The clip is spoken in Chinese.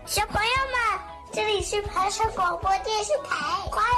小朋友们，这里是爬山广播电视台，欢